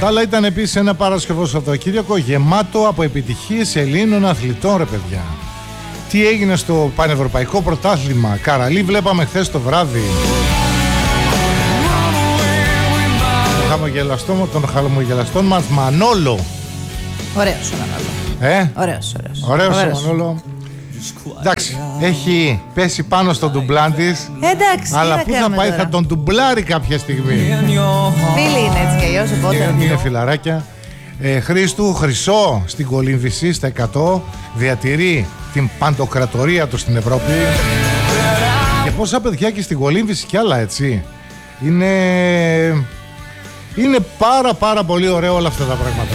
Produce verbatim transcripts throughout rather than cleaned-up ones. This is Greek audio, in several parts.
τα άλλα ήταν επίσης ένα Παρασκευό Σαββατοκύριακο γεμάτο από επιτυχίες Ελλήνων αθλητών, ρε παιδιά. Τι έγινε στο Πανευρωπαϊκό Πρωτάθλημα. Καραλή βλέπαμε χθες το βράδυ. Τον χαμογελαστό, τον χαμογελαστό μας Μανόλο. Ωραίος ο Μανόλο. Ε? Ωραίος, ωραίος. Ωραίος ο Μανόλο. Εντάξει, έχει πέσει πάνω στον ντουμπλάν της. Εντάξει, αλλά πού θα πάει, τώρα θα τον ντουμπλάρει κάποια στιγμή. Φίλοι είναι έτσι κι αλλιώς, οπότε. Είναι φιλαράκια. ε, Χρήστου, χρυσό στην κολύμβηση στα εκατό. Διατηρεί την παντοκρατορία του στην Ευρώπη. Και πόσα παιδιά και στην κολύμβηση κι άλλα, έτσι. Είναι Είναι πάρα πάρα πολύ ωραίο όλα αυτά τα πράγματα.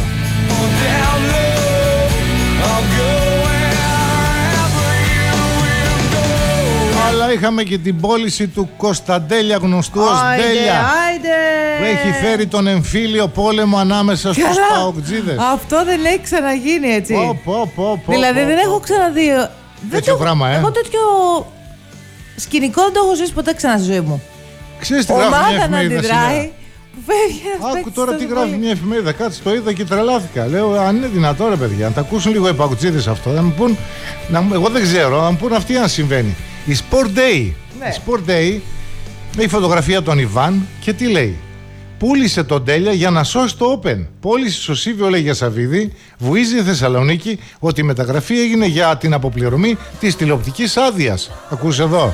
Αλλά είχαμε και την πώληση του Κωνσταντέλια, γνωστού ως Ντέλια, που έχει φέρει τον εμφύλιο πόλεμο ανάμεσα στους παοκτζίδες. Αυτό δεν έχει ξαναγίνει, έτσι. Πω, πω, πω, πω, δηλαδή πω, δεν πω. έχω ξαναδεί. Τέτοιο το... πράγμα, ε. Εγώ τέτοιο σκηνικό δεν το έχω ζήσει ποτέ ξανά στη ζωή μου. Ξέρεις τι γράφει μια εφημερίδα σήμερα? Άκου τώρα τι γράφει μια εφημερίδα. Κάτσε το είδα και τρελάθηκα. Λέω, αν είναι δυνατό, ρε παιδιά, να τα ακούσουν λίγο οι παγκοτσίδες αυτό. Να μου πούν, να, εγώ δεν ξέρω, να μου πούν αυτοί αν συμβαίνει. Η Sport Day. Ναι. Η Sport Day έχει φωτογραφία των Ιβάν και τι λέει? Πούλησε τον Τέλια για να σώσει το Open. Πώληση στο Σίβιο, λέει, για Σαββίδη. Βουίζει η Θεσσαλονίκη ότι η μεταγραφή έγινε για την αποπληρωμή της τηλεοπτικής άδειας. Ακούς εδώ.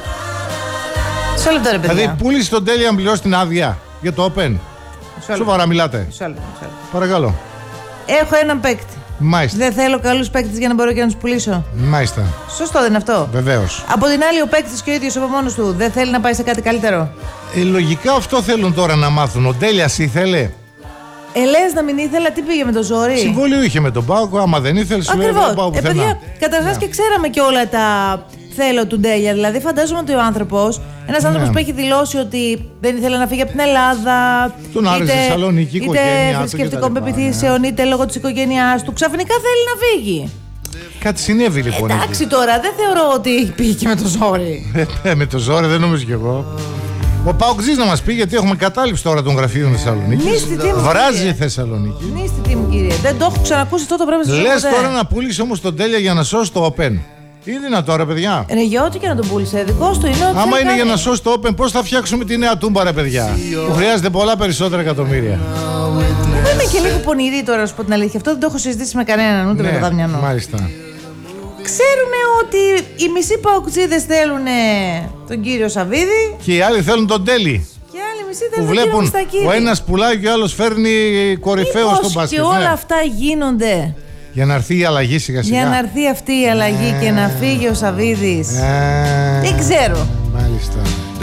Σε λεπτό, ρε παιδιά. Δηλαδή, πούλησε τον Τέλια να πληρώσει την άδεια για το Open. Σοβαρά μιλάτε? Παρακαλώ. Έχω έναν παίκτη. Μάλιστα. Δεν θέλω καλούς παίκτες για να μπορώ και να τους πουλήσω. Μάλιστα. Σωστό δεν είναι αυτό? Βεβαίως. Από την άλλη, ο παίκτης και ο ίδιος από μόνος του δεν θέλει να πάει σε κάτι καλύτερο. Ε, λογικά αυτό θέλουν τώρα να μάθουν. Ο Ντέλιας ήθελε. Ε, λες να μην ήθελα, τι πήγε με το ζόρι? Συμβόλαιο είχε με τον Πάοκ. Άμα δεν ήθελε, σου λέει δεν πάω ε, πουθενά. παιδιά, καταρχάς Ναι. και ξέραμε και όλα τα θέλω του Ντέλια. Δηλαδή, φαντάζομαι ότι ο άνθρωπος, ένας άνθρωπος Ναι. που έχει δηλώσει ότι δεν ήθελε να φύγει από την Ελλάδα, Τον άρεσε η Θεσσαλονίκη, η οικογένειά είτε του θρησκευτικών κτλ. πεποιθήσεων, ναι. είτε λόγω της οικογένειάς του, ξαφνικά θέλει να φύγει. Κάτι συνέβη λοιπόν. Εντάξει τώρα, δεν θεωρώ ότι πήγε και με το ζόρι. Ε, με το ζόρι δεν νομίζω κι εγώ. Ο Παοκτζής να μας πει, γιατί έχουμε κατάληψη τώρα των γραφείων Θεσσαλονίκης. Νίστητη μου, Βράζει κύριε. η Θεσσαλονίκη. Νίστητη μου, κύριε. Δεν το έχω ξανακούσει αυτό το πράγμα στη ζωή μου Λες ποτέ. τώρα να πουλήσει όμως τον Τέλια για να σώσει το Open. Είναι δυνατό, ρε παιδιά? Είναι για ό,τι και να τον πούλησε. Δικός του είναι ό,τι Άμα θέλει είναι κάνει. για να σώσει το Open, πώς θα φτιάξουμε τη νέα τούμπα, ρε παιδιά? Που χρειάζεται πολλά περισσότερα εκατομμύρια. Εγώ είμαι και λίγο πονηρή τώρα, να σου πω την αλήθεια. Αυτό δεν το έχω συζητήσει με κανέναν, ούτε με το Δαμιανό. Μάλιστα. Ξέρουμε ότι οι μισοί παοκτζίδες θέλουν τον κύριο Σαββίδη Και οι άλλοι θέλουν τον Τέλη. και οι άλλοι μισοί Που θέλουν τον κύριο βλέπουν Μιστακίδη. ο ένας πουλάει και ο άλλος φέρνει κορυφαίο Μήπως στον μπάσκετ. και όλα ναι. αυτά γίνονται Για να έρθει η αλλαγή σιγά σιγά. για να έρθει αυτή η αλλαγή και να φύγει ο Σαββίδης. Ε, Δεν ξέρω. Μάλιστα.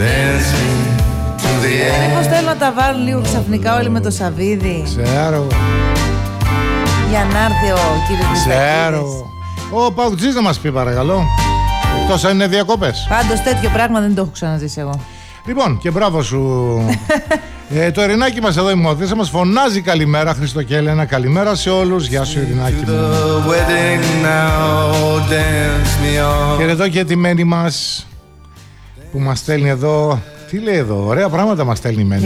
Μήπως θέλουν να τα βάλουν λίγο ξαφνικά όλοι με το Σαββίδη Ξέρω. για να έρθει ο κύριος Μιστακίδης. Ξέρω. Ο Παουτζής να μας πει, παρακαλώ. Εκτός αν είναι διακοπές. Πάντως τέτοιο πράγμα δεν το έχω ξαναζήσει εγώ. Λοιπόν, και μπράβο σου. ε, το Ειρηνάκι μας εδώ, η Μωθήσα, μας φωνάζει καλημέρα. Χριστό και Έλενα, καλημέρα σε όλους. Γεια σου, Ειρηνάκι μου. Χαιρετώ και τη Μένη μας που μας στέλνει εδώ. Τι λέει εδώ, ωραία πράγματα μας στέλνει η Μένη.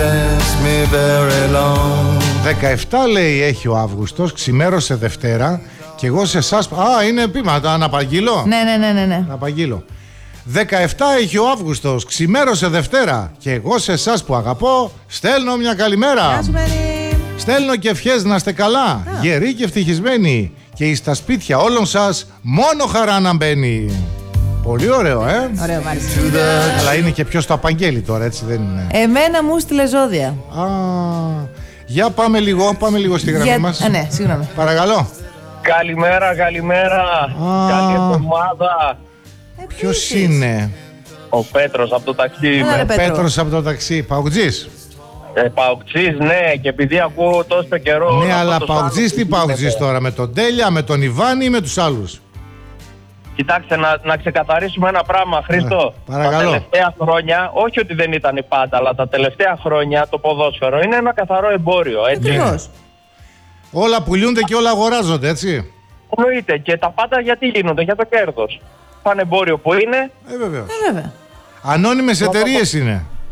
δεκαεπτά λέει έχει ο Αύγουστος, ξημέρωσε Δευτέρα και εγώ σε εσάς. Α, είναι πείματα, να απαγγείλω. Ναι, ναι, ναι, ναι, ναι. Να απαγγείλω. δεκαεπτά έχει ο Αύγουστος, ξημέρωσε Δευτέρα και εγώ σε εσάς που αγαπώ στέλνω μια καλημέρα. Γεια σου, Μένη. Στέλνω και ευχές να είστε καλά, γεροί και ευτυχισμένοι και εις τα σπίτια όλων σας μόνο χαρά να μπαίνει. Πολύ ωραίο, ε. Ωραίο, μάλιστα. Αλλά είναι και ποιος το απαγγέλει τώρα, έτσι δεν είναι? Εμένα μου στείλε ζώδια. Α, για πάμε λίγο, πάμε λίγο στη γραμμή Για... μας. Α, ναι, συγγνώμη. Παρακαλώ. Καλημέρα, καλημέρα. Α. Καλή εβδομάδα. Ποιος είναι? Ο Πέτρος από το ταξί Έλα, είμαι. ρε, Πέτρο. Πέτρος από το ταξί. Παουτζής. Ε, Παοκτζής, ναι, και επειδή ακούω τόσο καιρό. Ναι, αυτό αλλά το Παουτζής Σάββατο τι που Παουτζής γίνεται. τώρα? Με τον Τέλια, με τον Ιβάνη ή με τους άλλους? Κοιτάξτε, να, να ξεκαθαρίσουμε ένα πράγμα, Χρήστο. Ναι, παρακαλώ. Τα τελευταία χρόνια, όχι ότι δεν ήταν η πάντα, αλλά τα τελευταία χρόνια το ποδόσφαιρο είναι ένα καθαρό εμπόριο, έτσι. Ακριβώς. Όλα πουλούνται και όλα αγοράζονται, έτσι. Εννοείται. Και τα πάντα γιατί γίνονται, για το κέρδος. Πάνε εμπόριο που είναι. Ε, βεβαίως. Ε, βέβαια. Ανώνυμες εταιρείες είναι.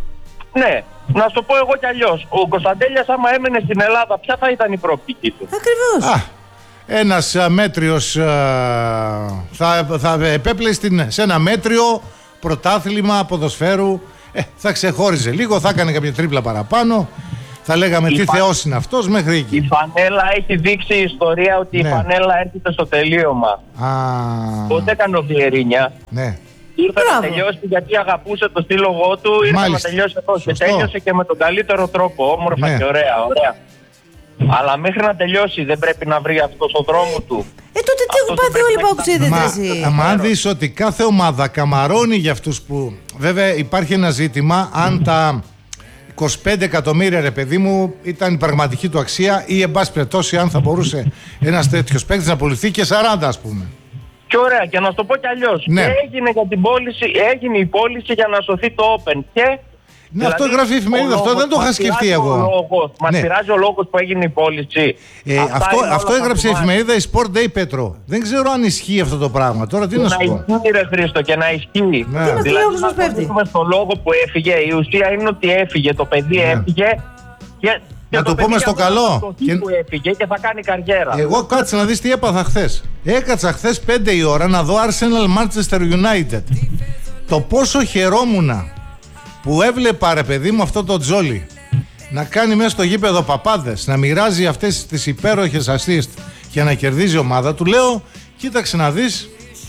Ναι, να σου το πω εγώ κι αλλιώς. Ο Κωνσταντέλιας άμα έμενε στην Ελλάδα, ποια θα ήταν η προοπτική του? Ακριβώς. Α, ένας α, μέτριος α, θα, θα επέπλεε στην, σε ένα μέτριο πρωτάθλημα ποδοσφαίρου. Ε, θα ξεχώριζε λίγο, θα έκανε κάποια τρίπλα παραπάνω. Θα λέγαμε η τι φα... θεός είναι αυτός μέχρι εκεί. Η φανέλα έχει δείξει η ιστορία ότι ναι. η φανέλα έρχεται στο τελείωμα. Α, Πότε έκανε ο Βιερίνια. ναι. Ήρθε να τελειώσει γιατί αγαπούσε το στήλογό του, ήρθε Μάλιστα. να τελειώσει αυτό. Και Σωστό. τέλειωσε και με τον καλύτερο τρόπο, όμορφα Ναι. και ωραία, ωραία. Αλλά μέχρι να τελειώσει δεν πρέπει να βρει αυτό τον δρόμο του. Ε, τότε τι έχουν Αυτό πάθει δεν όλοι οι πρέπει παοξίδες, Μα, εσύ. μα αν δεις ότι κάθε ομάδα καμαρώνει για αυτούς που... Βέβαια υπάρχει ένα ζήτημα αν τα είκοσι πέντε εκατομμύρια, ρε παιδί μου, ήταν η πραγματική του αξία ή εν πάση περιπτώσει αν θα μπορούσε ένας τέτοιος παίκτης να πουληθεί και σαράντα, ας πούμε. Και ωραία, και να σου το πω κι αλλιώς. Ναι. Έγινε, για την πώληση, έγινε η πώληση για να σωθεί το Open. Και Ναι, αυτό γράφει η εφημερίδα, αυτό δεν το είχα σκεφτεί εγώ. Μας Ναι. πειράζει ο λόγος που έγινε η πώληση. Ε, Αυτά αυτό είναι αυτό όλα έγραψε η τα εφημερίδα η Sport Day, Πέτρο. Δεν ξέρω αν ισχύει αυτό το πράγμα. Τώρα τι να σου να πω. ισχύει, ρε Χρήστο, και να ισχύει. Ναι. Τι μας Δηλαδή, λόγος μας να πέφτει. πούμε στο λόγο που έφυγε, η ουσία είναι ότι έφυγε, το παιδί Ναι. έφυγε. Και, και Να το το παιδί πούμε στο αυτό καλό. θα το Και- που έφυγε και θα κάνει καριέρα. Εγώ κάτσε να δεις τι έπαθα χθες. Έκατσα χθες πέντε η ώρα να δω Arsenal Manchester United. Το πόσο χαιρόμουνα που έβλεπα, ρε παιδί μου, αυτό το τζόλι να κάνει μέσα στο γήπεδο παπάδες, να μοιράζει αυτές τις υπέροχες assist και να κερδίζει η ομάδα του. Λέω, κοίταξε να δεις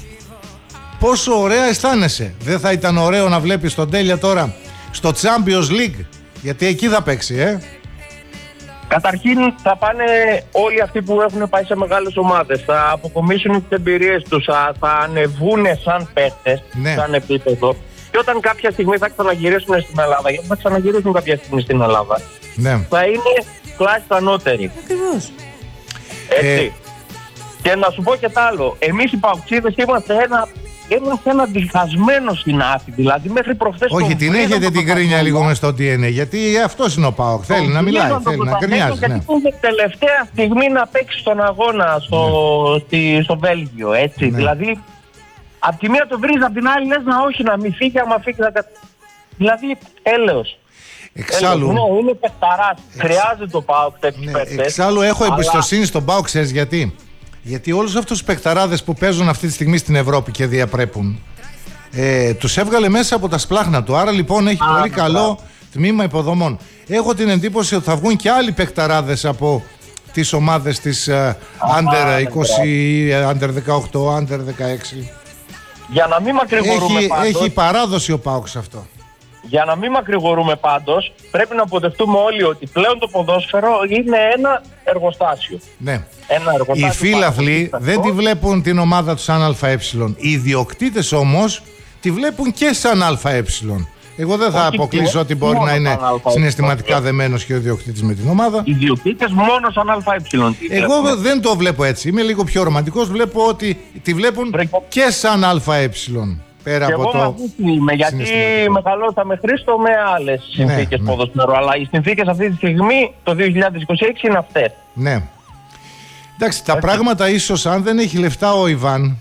πόσο ωραία αισθάνεσαι. Δεν θα ήταν ωραίο να βλέπεις τον Τέλεια τώρα στο Champions League? Γιατί εκεί θα παίξει, ε. Καταρχήν θα πάνε όλοι αυτοί που έχουν πάει σε μεγάλες ομάδες, θα αποκομίσουν τις εμπειρίες τους, θα, θα ανεβούν σαν παίκτες, Ναι. σαν επίπεδο. Και όταν κάποια στιγμή θα ξαναγυρίσουν στην Ελλάδα, γιατί θα ξαναγυρίσουν κάποια στιγμή στην Ελλάδα, Ναι. θα είναι κλάση ανώτερη. Ακριβώς. Έτσι. Ε. Και να σου πω και τ' άλλο. Εμείς οι παουξίδες είμαστε ένα, είμαστε ένα διχασμένο στην Άθη. Δηλαδή μέχρι προχθές... Όχι, τον την βρίζαν έχετε το την κρίνια πρωτάθλημα. λίγο μες στο τι εν έι, γιατί αυτός είναι ο ΠΑΟΚ. Θέλει Τον να μιλάει, βρίζαν το θέλει να πρωτάθλημα γκρινιάζει. Ναι. Γιατί πήγε τελευταία στιγμή να παίξει στον αγώνα στο, στη, στο Βέλγιο. Έτσι. Ναι. Δηλαδή, απ' τη μία το βρίζει, απ' την άλλη λες να όχι, να μην φύγει, άμα φύγει να κα... Δηλαδή, έλεος. Εξάλλου, Έλεος. Ναι, είναι παιχταράς. Χρειάζεται το ΠΑΟΚ τέτοιους ναι, παίκτες. εξάλλου έχω Αλλά- εμπιστοσύνη στον ΠΑΟΚ, ξέρεις γιατί. Γιατί όλους αυτούς τους παικταράδες που παίζουν αυτή τη στιγμή στην Ευρώπη και διαπρέπουν, ε, τους έβγαλε μέσα από τα σπλάχνα του. Άρα λοιπόν έχει Α, πολύ ναι, καλό μπράβο. τμήμα υποδομών. Έχω την εντύπωση ότι θα βγουν και άλλοι παικταράδες από τις ομάδες της ε, Under ναι, είκοσι, ε, Under δεκαοκτώ, Under δεκαέξι. Για να μην μακρηγορούμε Έχει, πάντως, έχει παράδοση ο ΠΑΟΚ σε αυτό. για να μην μακρηγορούμε πάντως, πρέπει να αποδεχτούμε όλοι ότι πλέον το ποδόσφαιρο είναι ένα εργοστάσιο. Ναι. Ένα εργοστάσιο Οι φίλαθλοι πάρα πολύ δεν τη σωστό. βλέπουν την ομάδα του σαν ΑΕ. Οι ιδιοκτήτες όμως τη βλέπουν και σαν ΑΕ. Εγώ δεν θα Όχι αποκλείσω και ότι μπορεί μόνο να είναι σαν ΑΕ. συναισθηματικά δεμένος και ο ιδιοκτήτης με την ομάδα. Οι ιδιοκτήτες μόνο σαν ΑΕ. Εγώ δεν το βλέπω έτσι. Είμαι λίγο πιο ρομαντικός. Βλέπω ότι τη βλέπουν Βρε- και σαν ΑΕ. Πέρα Και από εγώ το. μαζί σου είμαι, γιατί συναισθηματικό. μεγαλώσαμε Χρήστο με άλλες συνθήκες ναι. ποδοσφαίρου. Αλλά οι συνθήκες αυτή τη στιγμή, το δύο χιλιάδες είκοσι έξι, είναι αυτές. Ναι. Εντάξει, τα πράγματα ίσως αν δεν έχει λεφτά ο Ιβάν.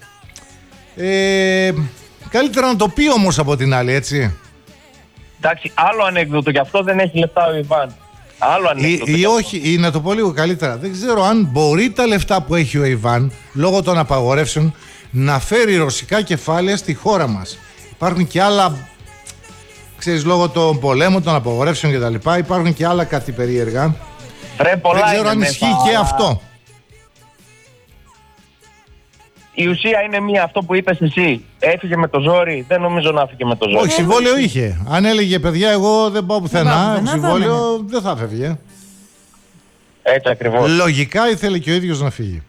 Ε, καλύτερα να το πει όμως από την άλλη, έτσι. Εντάξει, άλλο ανέκδοτο, γι' αυτό δεν έχει λεφτά ο Ιβάν. Άλλο Ή, ανέκδοτο. ή γι' αυτό. όχι, ή να το πω λίγο καλύτερα. Δεν ξέρω αν μπορεί τα λεφτά που έχει ο Ιβάν λόγω των απαγορεύσεων να φέρει ρωσικά κεφάλαια στη χώρα μας. Υπάρχουν και άλλα, ξέρεις, λόγω των πολέμων, των απαγορεύσεων κτλ. Υπάρχουν και άλλα κάτι περίεργα. Ρε, πολλά Δεν ξέρω είναι αν μέσα, ισχύει και αλλά αυτό. Η ουσία είναι μία, αυτό που είπες εσύ. Έφυγε με το ζόρι, δεν νομίζω να έφυγε με το ζόρι. Όχι, συμβόλαιο είχε. Αν έλεγε παιδιά, εγώ δεν πάω πάω πουθενά, πουθενά, συμβόλαιο δεν θα φεύγε. Έτσι ακριβώς. Λογικά ήθελε και ο ίδιος να φύγει.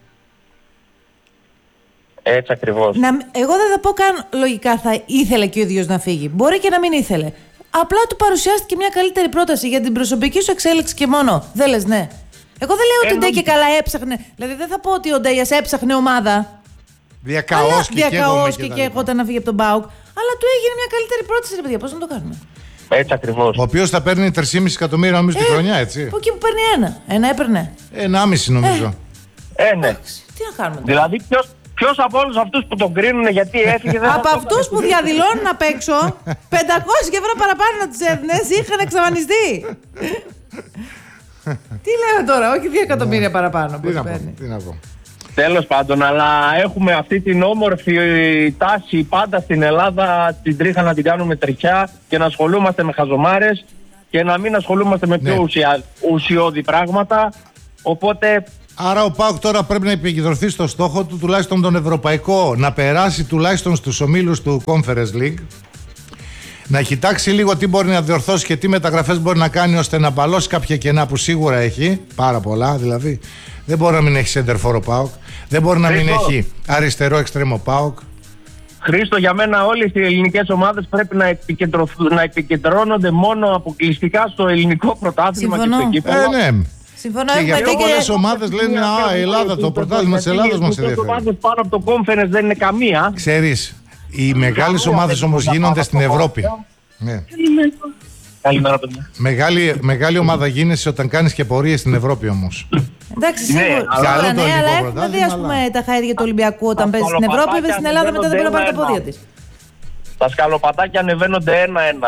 Έτσι ακριβώς. Να, εγώ δεν θα πω καν λογικά θα ήθελε και ο ίδιος να φύγει. Μπορεί και να μην ήθελε. Απλά του παρουσιάστηκε μια καλύτερη πρόταση για την προσωπική σου εξέλιξη και μόνο. Δεν λες ναι? Εγώ δεν λέω ότι ο Εννοείται. Ντε και καλά έψαχνε. Δηλαδή δεν θα πω ότι ο Ντέιας έψαχνε ομάδα. Διακαώς και καίγομαι διακαώς και και τα λοιπά. καίγονταν να φύγει από τον ΠΑΟΚ. Αλλά του έγινε μια καλύτερη πρόταση, ρε παιδιά. Πώς να το κάνουμε? Έτσι ακριβώς. Ο οποίος θα παίρνει τρία κόμμα πέντε εκατομμύρια νομίζω τη χρονιά, έτσι. Από εκεί που παίρνει ένα. Ένα έπαιρνε. ενάμιση νομίζω. Ε, ναι. Τι να κάνουμε τώρα? Δηλαδή ποιος, Ποιος από όλους αυτούς που τον κρίνουν γιατί έφυγε δεν Από αυτούς που διαδηλώνουν απ' έξω, πεντακόσια ευρώ παραπάνω να τους έδινες, είχαν εξαφανιστεί. Τι λέμε τώρα, όχι δύο εκατομμύρια παραπάνω που παίρνει. Τι να πω. Τέλος πάντων, αλλά έχουμε αυτή την όμορφη τάση πάντα στην Ελλάδα, την τρίχα να την κάνουμε τριχιά και να ασχολούμαστε με χαζομάρες και να μην ασχολούμαστε με πιο ναι. ουσια, ουσιώδη πράγματα. Οπότε... Άρα ο ΠΑΟΚ τώρα πρέπει να επικεντρωθεί στο στόχο του, τουλάχιστον τον ευρωπαϊκό, να περάσει τουλάχιστον στους ομίλους του Conference League, να κοιτάξει λίγο τι μπορεί να διορθώσει και τι μεταγραφές μπορεί να κάνει ώστε να μπαλώσει κάποια κενά που σίγουρα έχει, πάρα πολλά δηλαδή. Δεν μπορεί να μην έχει center for ο ΠΑΟΚ, δεν μπορεί να Χρήστο. μην έχει αριστερό εξτρέμο ΠΑΟΚ. Χρήστο, για μένα όλες οι ελληνικές ομάδες πρέπει να, να επικεντρώνονται μόνο αποκλειστικά στο ελληνικό πρωτάθλημα και στο κύπελλο. Ε, ναι. Συμφωνώ, Και γι' αυτό και... πολλές ομάδες λένε «Α, η Ελλάδα, το πρωτάθλημα της Ελλάδας μας ενδιαφέρει». Οι ομάδες πάνω από το Conference δεν είναι καμία. Ξέρεις, οι μεγάλες ομάδες όμως γίνονται στην Ευρώπη. Ναι. Καλημέρα, παιδιά. Μεγάλη, μεγάλη ομάδα γίνεσαι όταν κάνεις και πορείες στην Ευρώπη όμως. Εντάξει, σίγουρα, Ναι, σίγουρα αλλά- ναι, το αλλά ελληνικό έχουμε δει πρωτάθλημα, ας πούμε, αλλά- τα χαίδια του Ολυμπιακού όταν Τα παίζει στην Ευρώπη, σκαλοπατάκια παίζει στην Ελλάδα, μετά δεν μπορεί να πάρει τα ανεβαίνονται πόδια της. Τα σκαλοπατάκια ανεβαίνονται ένα-ένα.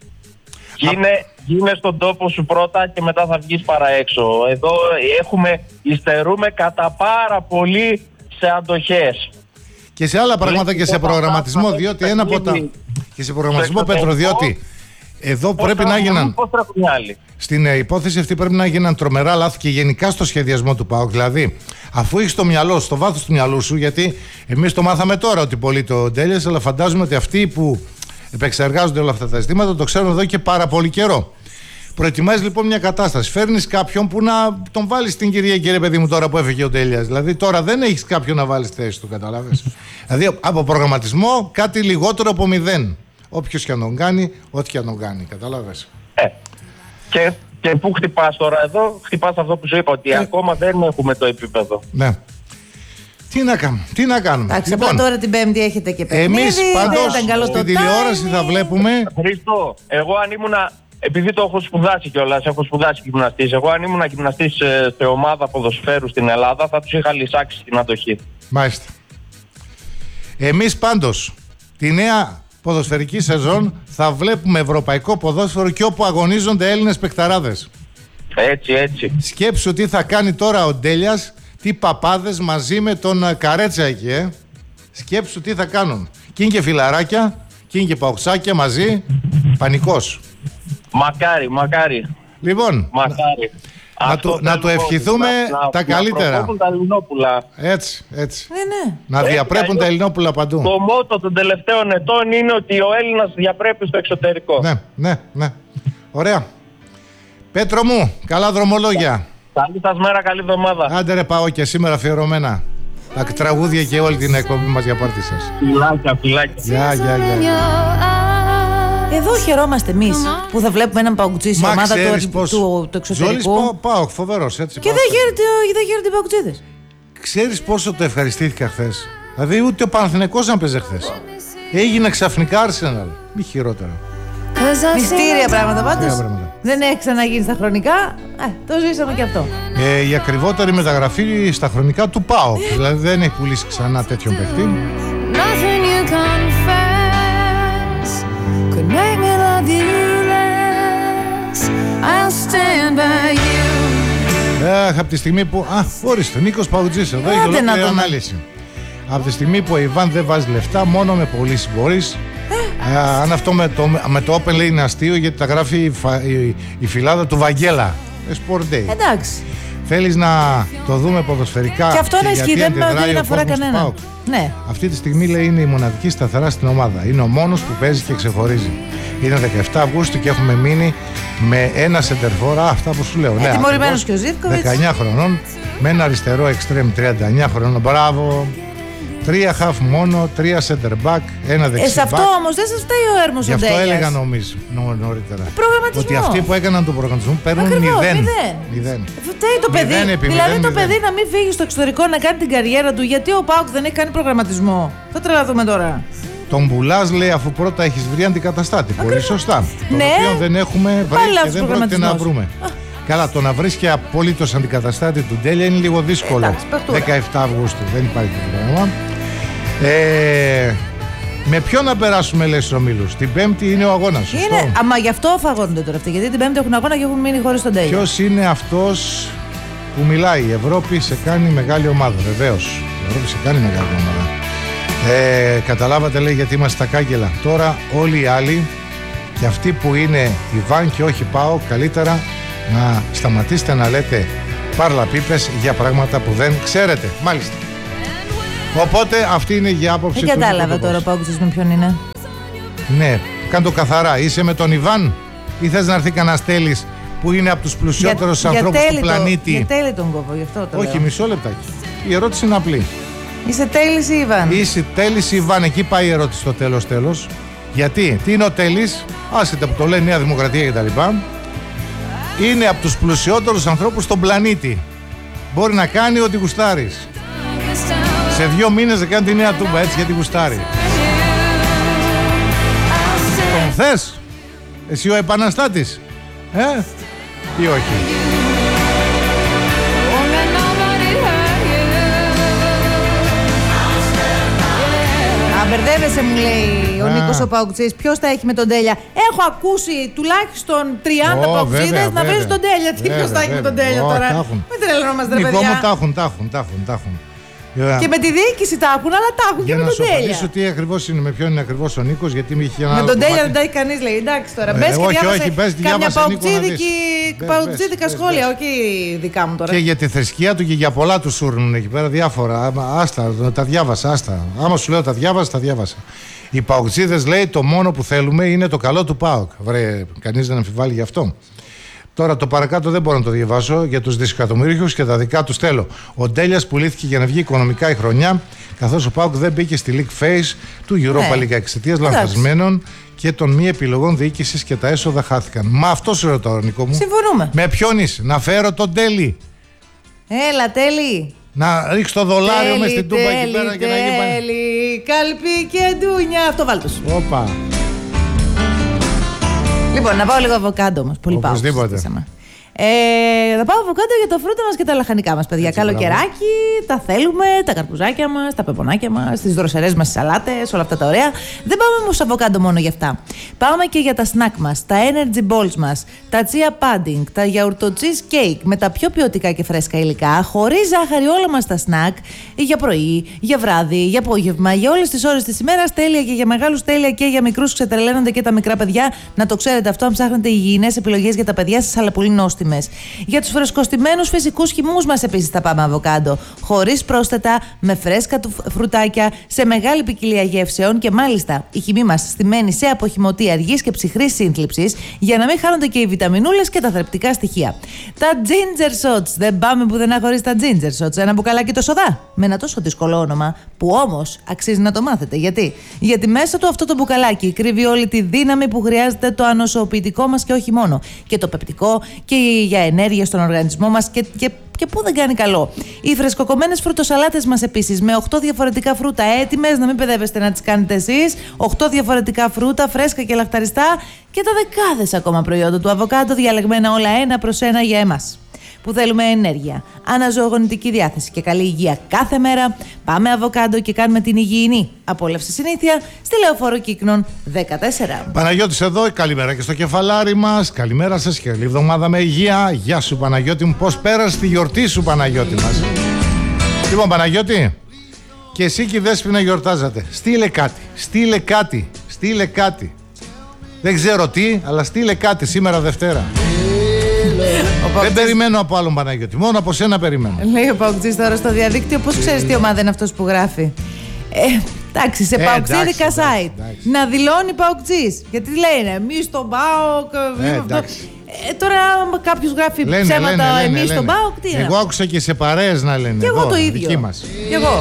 Γίνε, γίνε στον τόπο σου πρώτα και μετά θα βγεις παρά έξω. Εδώ έχουμε, υστερούμε κατά πάρα πολύ σε αντοχές. Και σε άλλα πράγματα και σε προγραμματισμό, διότι ένα από τα. Και σε προγραμματισμό, Πέτρο, διότι εδώ πρέπει να έγιναν. Πώς τρέχουν οι άλλοι. Στην ε, υπόθεση αυτή πρέπει να έγιναν τρομερά λάθη και γενικά στο σχεδιασμό του ΠΑΟΚ. Δηλαδή, αφού έχει το μυαλό, στο βάθος του μυαλού σου, γιατί εμείς το μάθαμε τώρα ότι πολύ το Ντέλιας, αλλά φαντάζομαι ότι αυτοί που επεξεργάζονται όλα αυτά τα ζητήματα το ξέρουν εδώ και πάρα πολύ καιρό. Προετοιμάζει λοιπόν μια κατάσταση. Φέρνει κάποιον που να τον βάλει στην Κυριακή, ρε παιδί μου, τώρα που έφυγε ο Ντέλιας. Δηλαδή, τώρα δεν έχει κάποιον να βάλει στη θέση του, καταλάβες. Δηλαδή, από προγραμματισμό κάτι λιγότερο από μηδέν. Όποιος και αν τον κάνει, ό,τι και αν τον κάνει, κατάλαβες. Ε, και, και πού χτυπάς τώρα εδώ, χτυπάς αυτό που σου είπα, ότι Ε. ακόμα δεν έχουμε το επίπεδο. Ναι. Τι να κάνουμε, τι να κάνουμε. Εντάξει, απλά τώρα την Πέμπτη έχετε και παιχνίδι. εμείς δεν πάντως ήταν καλό το στην τηλεόραση timing. θα βλέπουμε. Χρήστο, εγώ αν ήμουνα, επειδή το έχω σπουδάσει κιόλας, έχω σπουδάσει γυμναστής, εγώ αν ήμουνα γυμναστής ε, σε ομάδα ποδοσφαίρου στην Ελλάδα θα τους είχα λυσάξει στην αντοχή. Μάλιστα. Εμείς πάντως τη νέα ποδοσφαιρική σεζόν θα βλέπουμε ευρωπαϊκό ποδόσφαιρο και όπου αγωνίζονται Έλληνες παικταράδες. Έτσι, έτσι. Σκέψου τι θα κάνει τώρα ο Ντέλιας, τι παπάδες μαζί με τον ε, Καρέτσα εκεί, ε. Σκέψου τι θα κάνουν. Κι είναι και φιλαράκια, κι είναι και παοξάκια μαζί. Πανικός. Μακάρι, μακάρι, Λοιπόν, μακάρι. να Αυτό του- να θέλω του ευχηθούμε να- τα να καλύτερα. προκόπουν τα ελληνόπουλα. έτσι, έτσι. Ε, ναι. Να Έτσι, διαπρέπουν αλλιώς τα Ελληνόπουλα παντού. Το μότο των τελευταίων ετών είναι ότι ο Έλληνας διαπρέπει στο εξωτερικό. Ναι, ναι, ναι. Ωραία. Πέτρο μου, καλά δρομολόγια. Καλή σας μέρα, καλή εβδομάδα. Άντε ρε, πάω και σήμερα αφιερωμένα. Τα τραγούδια και όλη την εκπομπή μας για πάρτι σας. Φιλάκια, φιλάκια. Γεια, γεια, γεια. Εδώ χαιρόμαστε εμείς που θα βλέπουμε έναν παγκουτσί σε Μα ομάδα ξέρεις του, πως του, του Ζόλης εξωτερικού. πάω, πάω, φοβερός έτσι. Και πάω. δεν χαίρεται, δεν χαίρεται οι παγκουτσίδες. Ξέρεις πόσο το ευχαριστήθηκα χθες. Δηλαδή ούτε ο Παναθηναϊκός να παίζε χθες. Έγινε ξαφνικά Arsenal. Μη χειρότερα. Μυστήρια πράγματα πάντως. Μυστήρια πράγματα. Δεν έχει ξαναγίνει στα χρονικά. Ε, το ζήσαμε και αυτό. Ε, η ακριβότερη μεταγραφή στα χρονικά του ΠΑΟΚ. Δηλαδή δεν έχει πουλήσει ξανά τέτοιον παίχτη. Nothing you confess could make me love you less. I'll stand by you. Αχ, από τη στιγμή που. Α, ορίστε, Νίκος Παουτζής εδώ έχει Άντε να ολόκληρη δούμε. ανάλυση. Από τη στιγμή που ο Ιβάν δεν βάζει λεφτά, μόνο με πωλήσεις μπορείς. Ε, αν αυτό με το, με το Open λέει είναι αστείο, γιατί τα γράφει η, φα- η, η φυλάδα του Βαγγέλα. Ε, Sport Day. Εντάξει. Θέλεις να το δούμε ποδοσφαιρικά. Και αυτό να ισχύει, γιατί δεν, αντιδράει δεν ο αφορά κόσμος του κανένα. ΠΑΟΚ. Ναι. Αυτή τη στιγμή λέει είναι η μοναδική σταθερά στην ομάδα. Είναι ο μόνος που παίζει και ξεχωρίζει. Είναι δεκαεφτά Αυγούστου και έχουμε μείνει με ένα σεντερφόρα. Αυτά που σου λέω. Ε, τιμωρημένος και ο Ζίβκοβιτς. δεκαεννιά χρονών με ένα αριστερό εξτρέμ τριάντα εννιά χρονών. Μπράβο. Τρία χαφ μόνο, τρία center back, ένα δεξί Ε, σε αυτό back. όμως δεν σας φταίει ο Έρμος Γι' ο αυτό Ντέλιας. έλεγα νομίζω νω- νωρίτερα. Προγραμματισμό. Ότι αυτοί που έκαναν τον προγραμματισμό παίρνουν Ακριβώς, μηδέν. μηδέν. Μηδέν. Φταίει το παιδί. Μηδέν επί δηλαδή μηδέν, το μηδέν. παιδί να μην φύγει στο εξωτερικό να κάνει την καριέρα του γιατί ο Πάουκ δεν έχει κάνει προγραμματισμό. Θα τρελαθούμε τώρα. Τον πουλάς λέει αφού πρώτα έχεις βρει αντικαταστάτη. Πολύ σωστά. Τον Ναι. οποίο δεν έχουμε βρει Πάλι και λάθος δεν πρόκειται να προγραμματισμός. βρούμε. Καλά, το να βρεις και απολύτως αντικαταστάτη του Ντέλια είναι λίγο δύσκολο. Εντάξει, παιχτούρα. δεκαεφτά Αυγούστου δεν υπάρχει το πράγμα. Ε, με ποιον να περάσουμε, λες, στους ομίλους? Την Πέμπτη είναι ο αγώνας. Είναι, αμα γι' αυτό φαγώνονται τώρα αυτοί. Γιατί την Πέμπτη έχουν αγώνα και έχουν μείνει χωρίς τον τέλειο. Ποιος είναι αυτός που μιλάει? Η Ευρώπη σε κάνει μεγάλη ομάδα. Βεβαίως. Η Ευρώπη σε κάνει μεγάλη ομάδα. Ε, καταλάβατε, λέει, γιατί είμαστε στα κάγκελα. Τώρα όλοι οι άλλοι και αυτοί που είναι Ιβάν και όχι Πάο, καλύτερα να σταματήσετε να λέτε πάρλα-πίπες για πράγματα που δεν ξέρετε. Μάλιστα. Οπότε αυτή είναι η άποψη. Δεν κατάλαβα τώρα ο Πάουκτζής με ποιον είναι. Ναι, κάνε το καθαρά. Είσαι με τον Ιβάν ή θες να έρθει κανένας Τέλης που είναι από τους πλουσιότερους Για- ανθρώπους για του τέλει το- πλανήτη? Για τέλει τον κόβω, γι' αυτό το Όχι, λέω. μισό λεπτάκι. Η ερώτηση είναι απλή. Είσαι Τέλης ή Ιβάν? Είσαι Τέλης ή Ιβάν? Εκεί πάει η ερώτηση στο τέλος τέλος. Γιατί, τι είναι ο Τέλης? Άσχετα που το λέει Νέα Δημοκρατία κτλ. Είναι από τους πλουσιότερους ανθρώπους στον πλανήτη. Μπορεί να κάνει ό,τι γουστάρεις. Σε δύο μήνες να κάνει τη νέα τούμπα, έτσι, γιατί γουστάρει. Τον θες? Εσύ ο επαναστάτης? Ε? Ή όχι? Α, μπερδεύεσαι, μου λέει ο Α. Νίκος ο Παουκτζής. Ποιος τα έχει με τον Τέλεια? Έχω ακούσει τουλάχιστον τριάντα Ω, Παουκτζίδες βέβαια, να βρίζουν βέβαια. τον Τέλεια. Τι ποιος τα έχει με τον Βέβαια, Τέλεια βέβαια. Ω, τώρα? τα έχουν. Μην τρελαινόμαστε, ρε Νικό μου, παιδιά. τα έχουν, τα έχουν, τα έχουν, τα έχουν. Και με τη διοίκηση τα έχουν, αλλά τα έχουν και Για με να τον σου απαντήσω Τέλεια. τι ακριβώς είναι, με ποιον είναι ακριβώς ο Νίκος, γιατί με είχε ένα Με άλλο τον Τέλεια κομμάτι. δεν τα έχει κανείς, λέει. Εντάξει τώρα. Ε, Μπες και όχι, διάβασε όχι, μπες, κάμια διάβασε, Νίκο, να παουκτζίδικη, δεις. Μπες, παουκτζίδικα μπες, σχόλια, μπες. όχι δικά μου τώρα. Και για τη θρησκεία του και για πολλά του σούρνουν εκεί πέρα διάφορα. Άμα- Άστα, τα διάβασα, άστα. Άμα σου λέω τα διάβασα, τα διάβασα. Οι Παοκτζίδες, λέει, το μόνο που θέλουμε είναι το καλό του ΠΑΟΚ. Βρε, κανείς δεν αμφιβάλλει γι' αυτό. Τώρα το παρακάτω δεν μπορώ να το διαβάσω για τους δισεκατομμύριους και τα δικά τους θέλω. Ο Ντέλιας πουλήθηκε για να βγει οικονομικά η χρονιά, καθώς ο ΠΑΟΚ δεν μπήκε στη League Phase του Europa Ναι. League εξαιτίας Εντάξει. λανθασμένων και των μη επιλογών διοίκησης και τα έσοδα χάθηκαν. Μα αυτό σου ρωτάω, Νικό μου. Συμφωνούμε. Με ποιον είσαι? Να φέρω τον Τέλη? Έλα, Τέλη. Να ρίξω το δολάριο μες στην τούμπα εκεί πέρα και να γίνει πάλι. Τέλη, καλπί και ντούνια. Αυτό βάλτε σου. Όπα. Λοιπόν, να πάω λίγο αβοκάντο όμως. Πολύ πάω. Οπωσδήποτε. συζητήσαμε. Ε, θα πάω αβοκάντο για τα φρούτα μας και τα λαχανικά μας, παιδιά. Έτσι, Καλοκαιράκι, τα θέλουμε, τα καρπουζάκια μας, τα πεπονάκια μας, τις δροσερές μας σαλάτες, όλα αυτά τα ωραία. Δεν πάμε όμως αβοκάντο μόνο για αυτά. Πάμε και για τα σνακ μας, τα energy balls μας, τα chia pudding, τα γιαουρτο cheese cake με τα πιο ποιοτικά και φρέσκα υλικά, χωρίς ζάχαρη όλα μας τα σνακ, για πρωί, για βράδυ, για απόγευμα, για όλες τις ώρες της ημέρας, τέλεια και για μεγάλους, τέλεια και για μικρούς, ξετρελαίνονται και τα μικρά παιδιά. Να το ξέρετε αυτό, αν ψάχνετε υγιεινές επιλογές για τα παιδιά σας, αλλά πολύ νόστιμες. Για τους φρεσκοστημένους φυσικούς χυμούς μας επίσης θα πάμε αβοκάντο. Χωρίς πρόσθετα, με φρέσκα του φρουτάκια, σε μεγάλη ποικιλία γεύσεων και μάλιστα η χυμή μας στημένη σε αποχυμωτή αργής και ψυχρής σύνθλιψης για να μην χάνονται και οι βιταμινούλες και τα θρεπτικά στοιχεία. Τα ginger shots. Δεν πάμε πουθενά χωρίς τα ginger shots. Ένα μπουκαλάκι το σοδά. Με ένα τόσο δύσκολο όνομα που όμως αξίζει να το μάθετε. Γιατί? Γιατί μέσα του αυτό το μπουκαλάκι κρύβει όλη τη δύναμη που χρειάζεται το ανοσοποιητικό μας και όχι μόνο. Και το πεπτικό και για ενέργεια στον οργανισμό μας και, και, και πού δεν κάνει καλό. Οι φρεσκοκομμένες φρουτοσαλάτες μας επίσης με οκτώ διαφορετικά φρούτα έτοιμες, να μην παιδεύεστε να τις κάνετε εσείς. οκτώ διαφορετικά φρούτα, φρέσκα και λαχταριστά και τα δεκάδες ακόμα προϊόντα του αβοκάντο διαλεγμένα όλα ένα προς ένα για εμάς. Που θέλουμε ενέργεια, αναζωογονητική διάθεση και καλή υγεία κάθε μέρα. Πάμε αβοκάντο και κάνουμε την υγιεινή απόλαυση συνήθεια στη Λεωφόρο Κύκνων δεκατέσσερα. Παναγιώτης εδώ, καλημέρα και στο κεφαλάρι μας. Καλημέρα σας και καλή εβδομάδα με υγεία. Γεια σου Παναγιώτη μου, πώς πέρασε τη γιορτή σου Παναγιώτη μας? Λοιπόν Παναγιώτη, και εσύ και η Δέσποινα γιορτάζατε. Στείλε κάτι, στείλε κάτι, στείλε κάτι. Δεν ξέρω τι, αλλά στείλε κάτι σήμερα Δευτέρα. Δεν περιμένω από άλλον Παναγιώτη, μόνο από σένα περιμένω. Λέει ο Παουκτζής τώρα στο διαδίκτυο, πώς ξέρεις τι ομάδα είναι αυτός που γράφει? Ε, εντάξει, σε Ε, παουκτζίδικα εντάξει, site. εντάξει. Να δηλώνει Παουκτζής. Γιατί λένε, εμείς στον ΠΑΟΚ. Ε, αυτό. εντάξει. Ε, τώρα, άμα κάποιος γράφει Λένε, ψέματα, λένε, λένε, εμείς λένε. στον ΠΑΟΚ, τι είναι? Εγώ άκουσα και σε παρέες να λένε. Και εγώ εδώ, το ίδιο. δική μας. Και εγώ.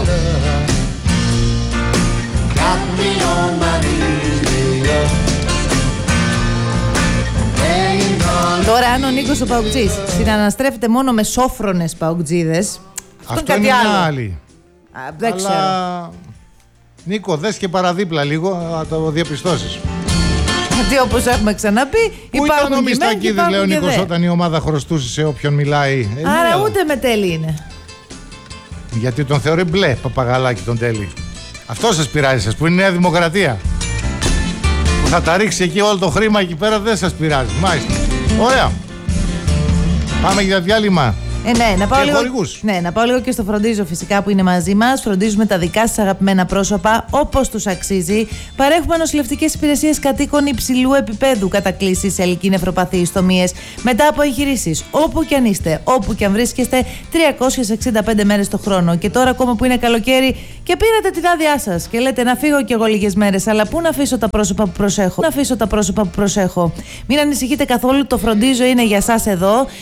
Τώρα, αν ο Νίκος ο Παουκτζής συναναστρέφεται μόνο με σόφρονες Παουκτζίδες, αυτό, Αυτό είναι είναι κάτι μια άλλο. άλλη. Α, δεν ξέρω. Αλλά... Νίκο, δες και παραδίπλα λίγο, να το διαπιστώσεις. Γιατί όπως έχουμε ξαναπεί, Πού υπάρχουν ήταν ο και μεν και Μιστακίδης, λέει ο υπάρχουν και Νίκος, δε. όταν η ομάδα χρωστούσε σε όποιον μιλάει. Ε, Άρα ναι, ούτε με τέλει είναι. γιατί τον θεωρεί μπλε παπαγαλάκι τον Τέλη. Αυτό σας πειράζει, σας που είναι η Νέα Δημοκρατία. Που θα τα ρίξει εκεί όλο το χρήμα εκεί πέρα, δεν σας πειράζει. Μάλιστα. Ωραία. Πάμε για διάλειμμα. Ε, ναι, να πάω, και λίγο, χορηγούς. ναι, να πάω λίγο και στο Φροντίζω φυσικά που είναι μαζί μας. Φροντίζουμε τα δικά σας αγαπημένα πρόσωπα όπως τους αξίζει. Παρέχουμε νοσηλευτικές υπηρεσίες κατοίκων υψηλού επίπεδου, κατακλήσεις σε ηλική νευροπαθή, ιστομίες, μετά από εγχειρήσεις. Όπου κι αν είστε, όπου κι αν βρίσκεστε, τριακόσιες εξήντα πέντε μέρες το χρόνο. Και τώρα, ακόμα που είναι καλοκαίρι και πήρατε την άδειά σας και λέτε να φύγω κι εγώ λίγες μέρες, αλλά πού να αφήσω τα πρόσωπα που προσέχω. Πού να αφήσω τα πρόσωπα που προσέχω. Μην ανησυχείτε καθόλου, το Φροντίζω είναι για σας εδώ.